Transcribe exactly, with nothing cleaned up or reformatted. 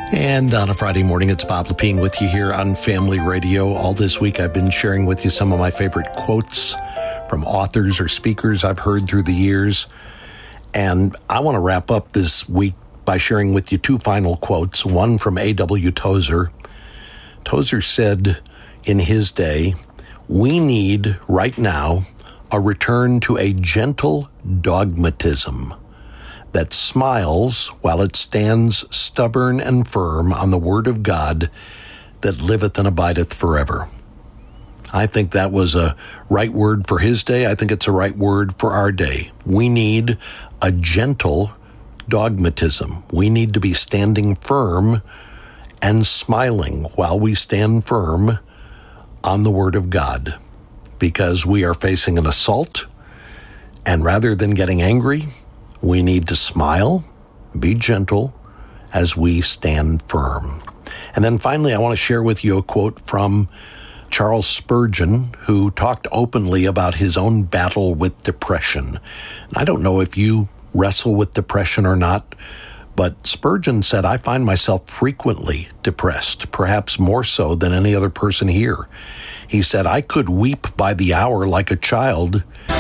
And on a Friday morning, it's Bob Lepine with you here on Family Radio. All this week, I've been sharing with you some of my favorite quotes from authors or speakers I've heard through the years. And I want to wrap up this week by sharing with you two final quotes, one from A W Tozer. Tozer said in his day, "We need right now a return to a gentle dogmatism that smiles while it stands stubborn and firm on the word of God that liveth and abideth forever." I think that was a right word for his day. I think it's a right word for our day. We need a gentle dogmatism. We need to be standing firm and smiling while we stand firm on the word of God, because we are facing an assault, and rather than getting angry, we need to smile, be gentle as we stand firm. And then finally, I want to share with you a quote from Charles Spurgeon, who talked openly about his own battle with depression. I don't know if you wrestle with depression or not, but Spurgeon said, "I find myself frequently depressed, perhaps more so than any other person here." He said, "I could weep by the hour like a child,